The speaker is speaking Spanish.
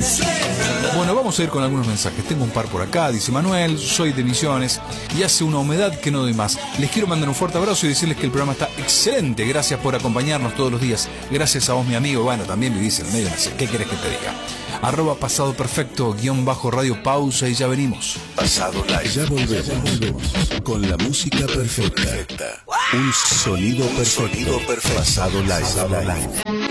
Bueno, vamos a ir con algunos mensajes. Tengo un par por acá. Dice Manuel, soy de Misiones y hace una humedad que no doy más. Les quiero mandar un fuerte abrazo y decirles que el programa está excelente. Gracias por acompañarnos todos los días. Gracias a vos, mi amigo. Bueno, también vivís en el medio, no sé, ¿qué querés que te diga? @pasado perfecto, _radio, pausa y ya venimos. Pasado Live. Ya volvemos con la música perfecta. Un sonido perfecto. Pasado Live.